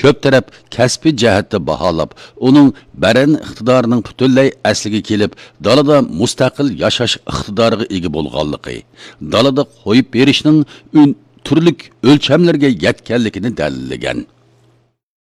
ko'p taraf kasbiy jihatda baholab, uning baran iqtidorining butunlay asliga kelib, dalada mustaqil yashash iqtidoriga ega bo'lganligi, dalada qo'yib berishning turli o'lchamlarga yetganligini dalillagan.